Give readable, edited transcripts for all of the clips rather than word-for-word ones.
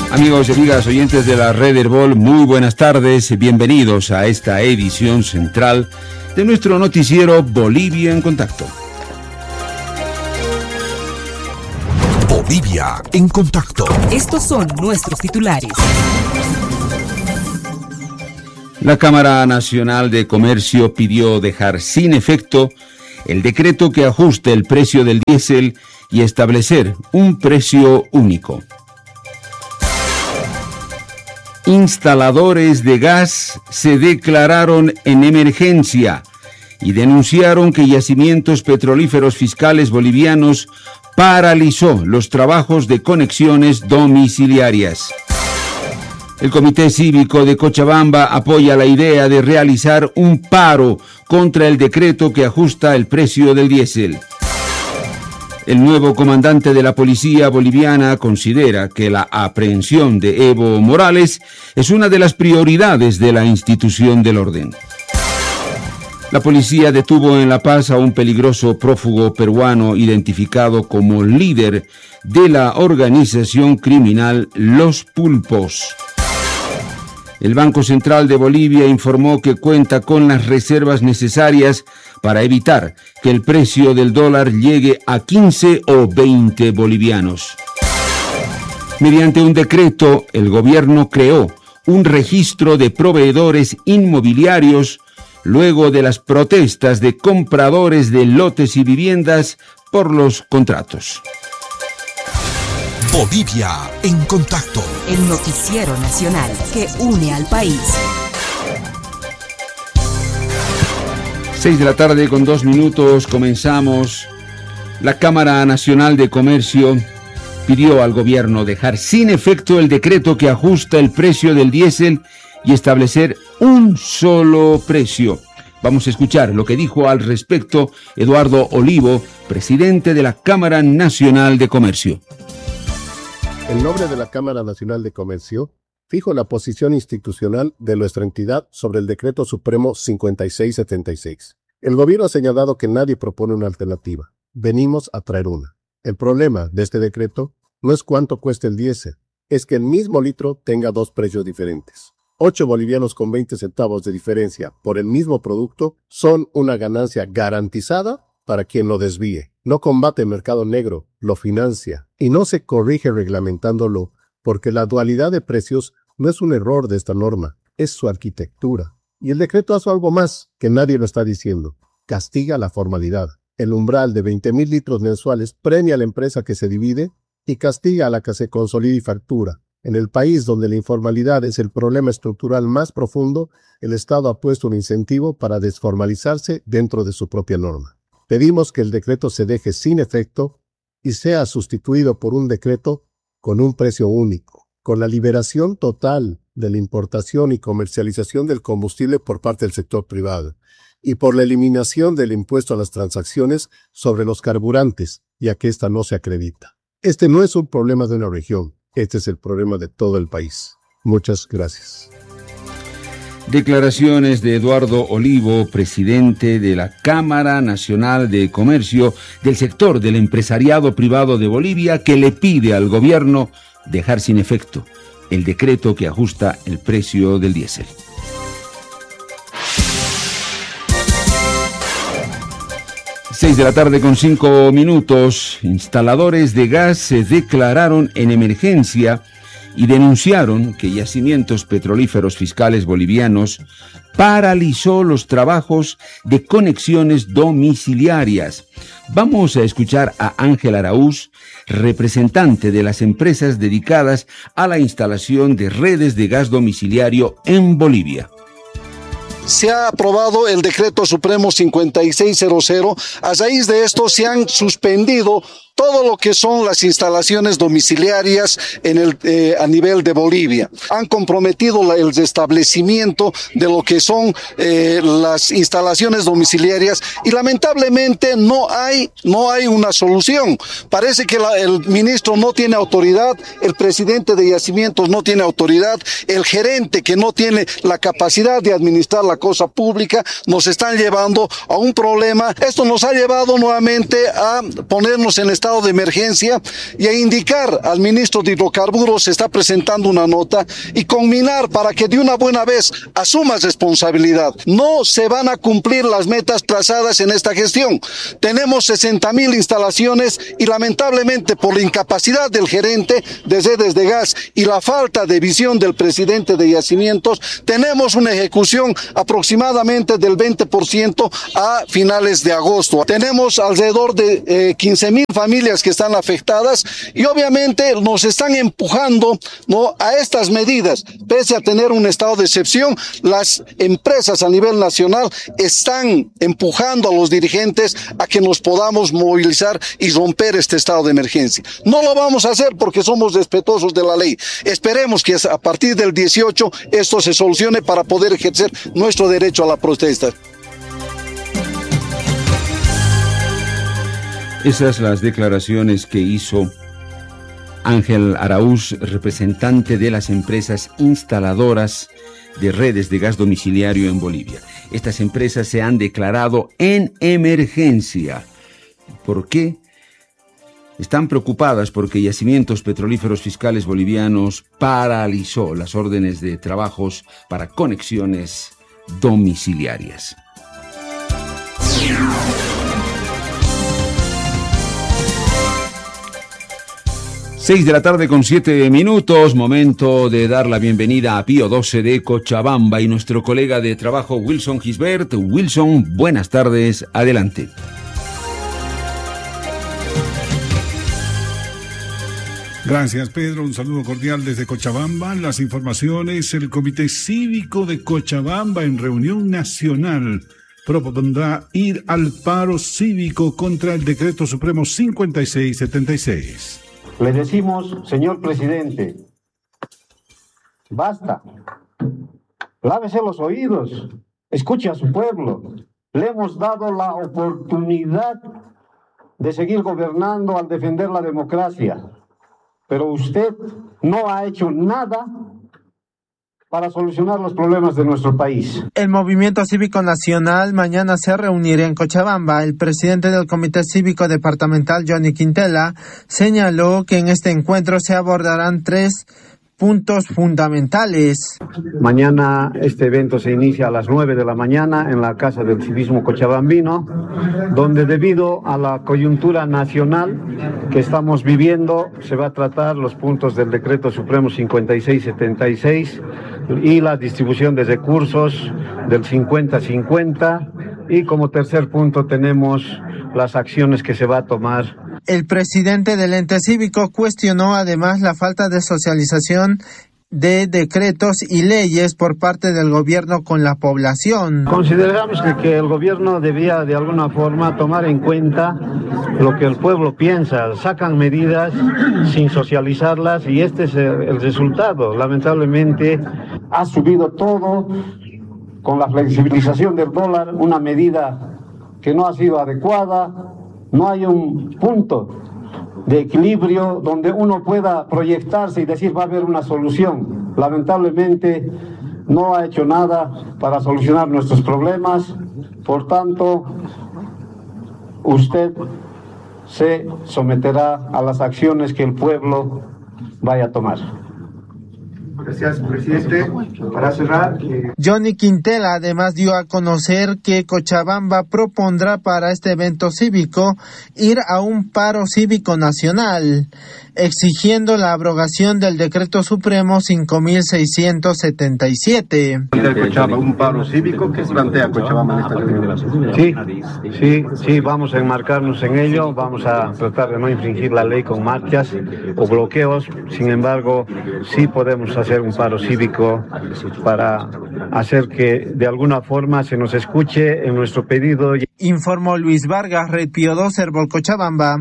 Amigos y amigas oyentes de la Red Herbol, muy buenas tardes, bienvenidos a esta edición central de nuestro noticiero Bolivia en Contacto. Bolivia en Contacto. Estos son nuestros titulares. La Cámara Nacional de Comercio pidió dejar sin efecto el decreto que ajuste el precio del diésel y establecer un precio único. Instaladores de gas se declararon en emergencia y denunciaron que Yacimientos Petrolíferos Fiscales Bolivianos paralizó los trabajos de conexiones domiciliarias. El Comité Cívico de Cochabamba apoya la idea de realizar un paro contra el decreto que ajusta el precio del diésel. El nuevo comandante de la policía boliviana considera que la aprehensión de Evo Morales es una de las prioridades de la institución del orden. La policía detuvo en La Paz a un peligroso prófugo peruano identificado como líder de la organización criminal Los Pulpos. El Banco Central de Bolivia informó que cuenta con las reservas necesarias para evitar que el precio del dólar llegue a 15 o 20 bolivianos. Mediante un decreto, el gobierno creó un registro de proveedores inmobiliarios luego de las protestas de compradores de lotes y viviendas por los contratos. Bolivia en Contacto. El noticiero nacional que une al país. 6:02 comenzamos. La Cámara Nacional de Comercio pidió al gobierno dejar sin efecto el decreto que ajusta el precio del diésel y establecer un solo precio. Vamos a escuchar lo que dijo al respecto Eduardo Olivo, presidente de la Cámara Nacional de Comercio. En nombre de la Cámara Nacional de Comercio, fijo la posición institucional de nuestra entidad sobre el Decreto Supremo 5676. El gobierno ha señalado que nadie propone una alternativa. Venimos a traer una. El problema de este decreto no es cuánto cuesta el diésel, es que el mismo litro tenga dos precios diferentes. 8 bolivianos con 20 centavos de diferencia por el mismo producto son una ganancia garantizada para quien lo desvíe. No combate el mercado negro, lo financia y no se corrige reglamentándolo porque la dualidad de precios no es un error de esta norma, es su arquitectura. Y el decreto hace algo más que nadie lo está diciendo. Castiga la formalidad. El umbral de 20.000 litros mensuales premia a la empresa que se divide y castiga a la que se consolida y factura. En el país donde la informalidad es el problema estructural más profundo, el Estado ha puesto un incentivo para desformalizarse dentro de su propia norma. Pedimos que el decreto se deje sin efecto y sea sustituido por un decreto con un precio único, con la liberación total de la importación y comercialización del combustible por parte del sector privado y por la eliminación del impuesto a las transacciones sobre los carburantes, ya que ésta no se acredita. Este no es un problema de una región, este es el problema de todo el país. Muchas gracias. Declaraciones de Eduardo Olivo, presidente de la Cámara Nacional de Comercio del sector del empresariado privado de Bolivia, que le pide al gobierno dejar sin efecto el decreto que ajusta el precio del diésel. Seis de la tarde con 5 minutos. Instaladores de gas se declararon en emergencia y denunciaron que Yacimientos Petrolíferos Fiscales Bolivianos paralizó los trabajos de conexiones domiciliarias. Vamos a escuchar a Ángel Araúz, representante de las empresas dedicadas a la instalación de redes de gas domiciliario en Bolivia. Se ha aprobado el decreto supremo 5600. A raíz de esto se han suspendido todo lo que son las instalaciones domiciliarias a nivel de Bolivia. Han comprometido el restablecimiento de lo que son las instalaciones domiciliarias y lamentablemente no hay una solución. Parece que el ministro no tiene autoridad, el presidente de Yacimientos no tiene autoridad, el gerente que no tiene la capacidad de administrar la cosa pública, nos están llevando a un problema. Esto nos ha llevado nuevamente a ponernos en estado estado de emergencia y a indicar al ministro de Hidrocarburos se está presentando una nota y conminar para que de una buena vez asuma responsabilidad. No se van a cumplir las metas trazadas en esta gestión. Tenemos 60,000 instalaciones y lamentablemente por la incapacidad del gerente de redes de gas y la falta de visión del presidente de Yacimientos, tenemos una ejecución aproximadamente del 20% a finales de agosto. Tenemos alrededor de 15,000 familias que están afectadas y obviamente nos están empujando, ¿no?, a estas medidas. Pese a tener un estado de excepción, las empresas a nivel nacional están empujando a los dirigentes a que nos podamos movilizar y romper este estado de emergencia. No lo vamos a hacer porque somos respetuosos de la ley. Esperemos que a partir del 18 esto se solucione para poder ejercer nuestro derecho a la protesta. Esas las declaraciones que hizo Ángel Araúz, representante de las empresas instaladoras de redes de gas domiciliario en Bolivia. Estas empresas se han declarado en emergencia. ¿Por qué? Están preocupadas porque Yacimientos Petrolíferos Fiscales Bolivianos paralizó las órdenes de trabajos para conexiones domiciliarias. 6:07 p.m, momento de dar la bienvenida a Pío XII de Cochabamba y nuestro colega de trabajo Wilson Gisbert. Wilson, buenas tardes, adelante. Gracias, Pedro. Un saludo cordial desde Cochabamba. Las informaciones: el Comité Cívico de Cochabamba en reunión nacional propondrá ir al paro cívico contra el Decreto Supremo 5676. Le decimos, señor presidente, basta, lávese los oídos, escuche a su pueblo. Le hemos dado la oportunidad de seguir gobernando al defender la democracia, pero usted no ha hecho nada para solucionar los problemas de nuestro país. El Movimiento Cívico Nacional mañana se reunirá en Cochabamba. El presidente del Comité Cívico Departamental, Johnny Quintela, señaló que en este encuentro se abordarán 3 puntos fundamentales. Mañana este evento se inicia a las 9 de la mañana en la Casa del Civismo Cochabambino, donde debido a la coyuntura nacional que estamos viviendo, se va a tratar los puntos del Decreto Supremo 5676 y la distribución de recursos del 50-50, y como tercer punto tenemos las acciones que se va a tomar. El presidente del ente cívico cuestionó además la falta de socialización de decretos y leyes por parte del gobierno con la población. Consideramos que el gobierno debía de alguna forma tomar en cuenta lo que el pueblo piensa. Sacan medidas sin socializarlas y este es el resultado. Lamentablemente ha subido todo con la flexibilización del dólar, una medida que no ha sido adecuada. No hay un punto de equilibrio donde uno pueda proyectarse y decir va a haber una solución. Lamentablemente no ha hecho nada para solucionar nuestros problemas. Por tanto, usted se someterá a las acciones que el pueblo vaya a tomar. Gracias, presidente. Para cerrar, Johnny Quintela además dio a conocer que Cochabamba propondrá para este evento cívico ir a un paro cívico nacional, exigiendo la abrogación del Decreto Supremo 5677. Un paro cívico que se plantea Cochabamba en esta reunión. Sí, vamos a enmarcarnos en ello, vamos a tratar de no infringir la ley con marchas o bloqueos. Sin embargo, sí podemos hacer un paro cívico para hacer que de alguna forma se nos escuche en nuestro pedido. Informó Luis Vargas, Red Pío XII, Cochabamba.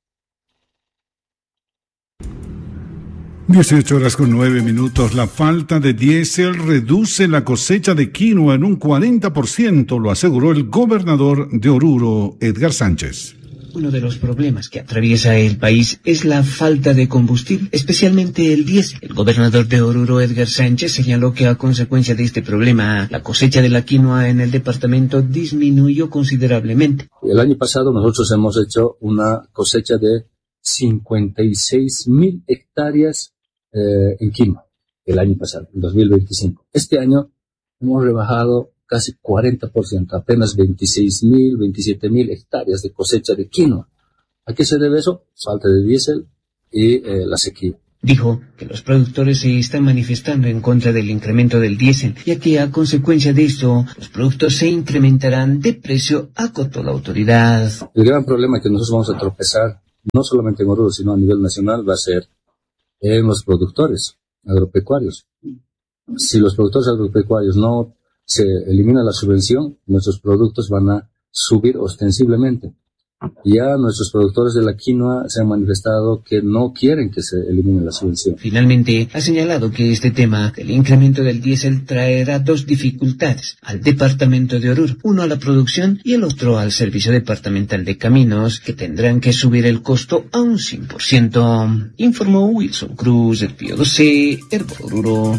18:09. La falta de diésel reduce la cosecha de quinoa en un 40%, lo aseguró el gobernador de Oruro, Edgar Sánchez. Uno de los problemas que atraviesa el país es la falta de combustible, especialmente el diésel. El gobernador de Oruro, Edgar Sánchez, señaló que a consecuencia de este problema, la cosecha de la quinoa en el departamento disminuyó considerablemente. El año pasado nosotros hemos hecho una cosecha de 56.000 hectáreas en quinoa el año pasado, en 2025. Este año hemos rebajado casi 40%, apenas 26.000, 27.000 hectáreas de cosecha de quinoa. ¿A qué se debe eso? Falta de diésel y la sequía. Dijo que los productores se están manifestando en contra del incremento del diésel, ya que a consecuencia de esto, los productos se incrementarán de precio, acotó la autoridad. El gran problema que nosotros vamos a tropezar, no solamente en Oruro, sino a nivel nacional, va a ser en los productores agropecuarios. Si los productores agropecuarios no se elimina la subvención, nuestros productos van a subir ostensiblemente. Ya nuestros productores de la quinoa se han manifestado que no quieren que se elimine la subvención. Finalmente, ha señalado que este tema del incremento del diésel traerá dos dificultades al departamento de Oruro, uno a la producción y el otro al Servicio Departamental de Caminos, que tendrán que subir el costo a un 100%. Informó Wilson Cruz, del Pío 12, Herbo Oruro.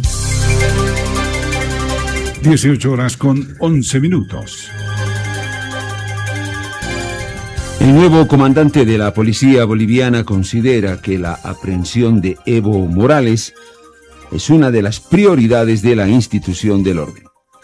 18:11. El nuevo comandante de la policía boliviana considera que la aprehensión de Evo Morales es una de las prioridades de la institución del orden.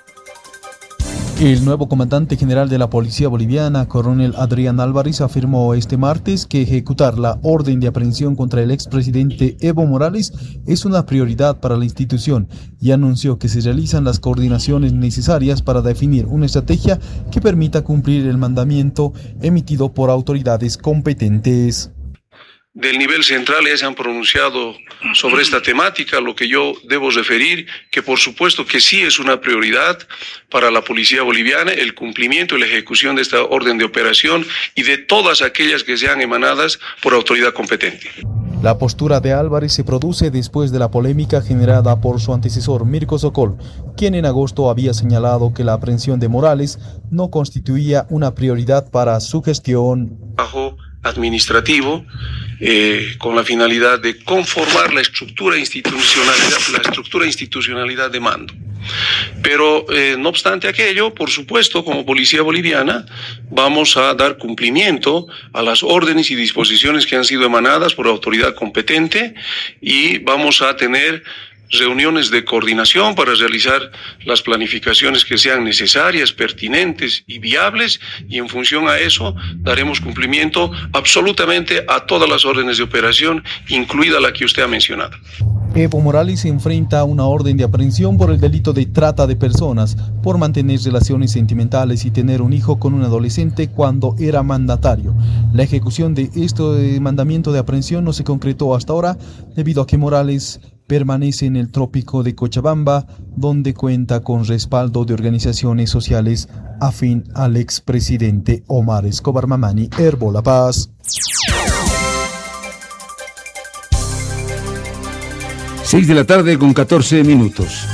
El nuevo comandante general de la policía boliviana, coronel Adrián Álvarez, afirmó este martes que ejecutar la orden de aprehensión contra el expresidente Evo Morales es una prioridad para la institución y anunció que se realizan las coordinaciones necesarias para definir una estrategia que permita cumplir el mandamiento emitido por autoridades competentes. Del nivel central ya se han pronunciado sobre esta temática, lo que yo debo referir, que por supuesto que sí es una prioridad para la policía boliviana el cumplimiento y la ejecución de esta orden de operación y de todas aquellas que sean emanadas por autoridad competente. La postura de Álvarez se produce después de la polémica generada por su antecesor Mirko Sokol, quien en agosto había señalado que la aprehensión de Morales no constituía una prioridad para su gestión. Bajo administrativo, con la finalidad de conformar la estructura institucionalidad de mando. Pero no obstante aquello, por supuesto, como policía boliviana, vamos a dar cumplimiento a las órdenes y disposiciones que han sido emanadas por autoridad competente y vamos a tener reuniones de coordinación para realizar las planificaciones que sean necesarias, pertinentes y viables, y en función a eso daremos cumplimiento absolutamente a todas las órdenes de operación, incluida la que usted ha mencionado. Evo Morales enfrenta a una orden de aprehensión por el delito de trata de personas, por mantener relaciones sentimentales y tener un hijo con un adolescente cuando era mandatario. La ejecución de este mandamiento de aprehensión no se concretó hasta ahora debido a que Morales permanece en el trópico de Cochabamba, donde cuenta con respaldo de organizaciones sociales afín al expresidente Omar Escobar Mamani. Herbo La Paz. 6:14 p.m.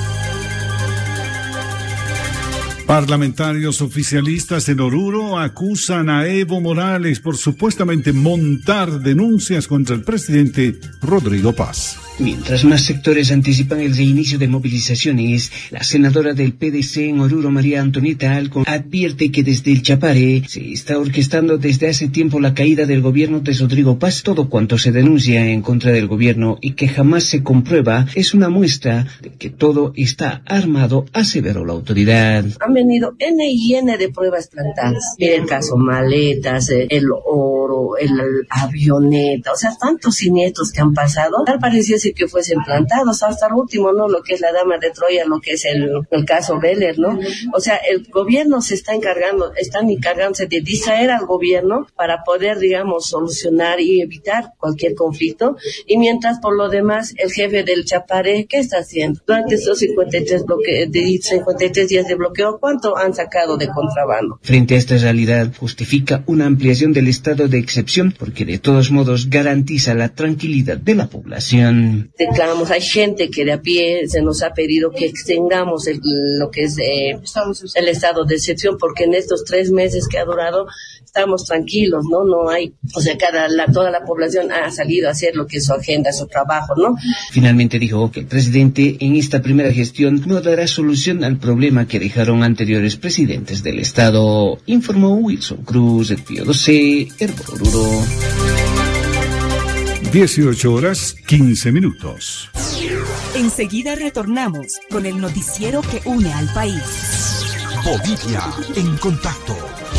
Parlamentarios oficialistas en Oruro acusan a Evo Morales por supuestamente montar denuncias contra el presidente Rodrigo Paz. Mientras más sectores anticipan el reinicio de movilizaciones, la senadora del PDC en Oruro, María Antonieta Alcon, advierte que desde el Chapare se está orquestando desde hace tiempo la caída del gobierno de Rodrigo Paz. Todo cuanto se denuncia en contra del gobierno y que jamás se comprueba es una muestra de que todo está armado, aseveró la autoridad. Han venido N y N de pruebas plantadas. Mira el caso maletas, el oro, el avioneta, o sea, tantos siniestros que han pasado. Tal pareciese que fuesen plantados hasta el último, ¿no? Lo que es la dama de Troya, lo que es el caso Beller, ¿no? O sea, el gobierno están encargándose de distraer al gobierno para poder, digamos, solucionar y evitar cualquier conflicto. Y mientras, por lo demás, el jefe del Chapare, ¿qué está haciendo? Durante estos 53 días de bloqueo, ¿cuánto han sacado de contrabando? Frente a esta realidad, justifica una ampliación del estado de excepción porque de todos modos garantiza la tranquilidad de la población. Declaramos, hay gente que de a pie se nos ha pedido que extendamos lo que es el estado de excepción, porque en estos 3 meses que ha durado estamos tranquilos, ¿no? No hay, o sea, toda la población ha salido a hacer lo que es su agenda, su trabajo, ¿no? Finalmente dijo que el presidente en esta primera gestión no dará solución al problema que dejaron anteriores presidentes del Estado, informó Wilson Cruz, del Pío 12, Herbo Oruro. 18 horas 15 minutos. Enseguida retornamos con el noticiero que une al país. Bolivia en contacto.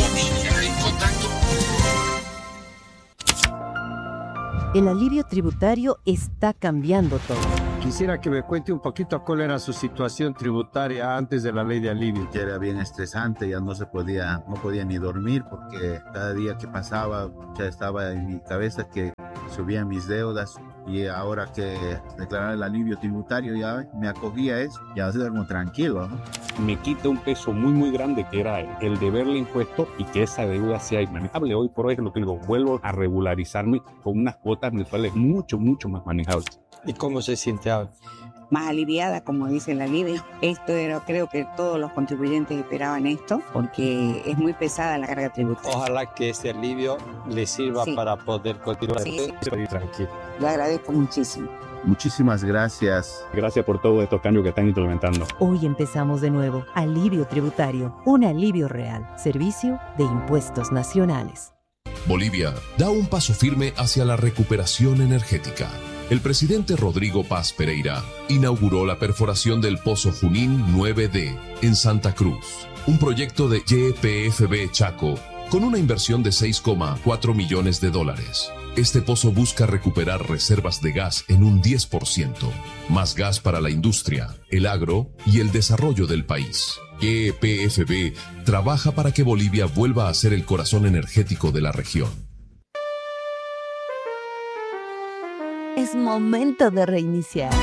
El alivio tributario está cambiando todo. Quisiera que me cuente un poquito cuál era su situación tributaria antes de la ley de alivio. Ya era bien estresante, ya no podía ni dormir porque cada día que pasaba ya estaba en mi cabeza que subían mis deudas, y ahora que declarar el alivio tributario ya me acogía a eso, ya duermo tranquilo, ¿no? Me quita un peso muy grande que era el deberle impuesto y que esa deuda sea inmanejable. Hoy por hoy es lo que digo, vuelvo a regularizarme con unas cuotas mensuales mucho más manejables. ¿Y cómo se siente ahora? Más aliviada, como dice el alivio. Creo que todos los contribuyentes esperaban esto, porque es muy pesada la carga tributaria. Ojalá que este alivio le sirva para poder continuar tranquilo. Lo agradezco muchísimo. Muchísimas gracias. Gracias por todos estos cambios que están implementando. Hoy empezamos de nuevo. Alivio tributario. Un alivio real. Servicio de Impuestos Nacionales. Bolivia da un paso firme hacia la recuperación energética. El presidente Rodrigo Paz Pereira inauguró la perforación del Pozo Junín 9D en Santa Cruz, un proyecto de YPFB Chaco con una inversión de $6,4 millones. Este pozo busca recuperar reservas de gas en un 10%, más gas para la industria, el agro y el desarrollo del país. YPFB trabaja para que Bolivia vuelva a ser el corazón energético de la región. Es momento de reiniciar.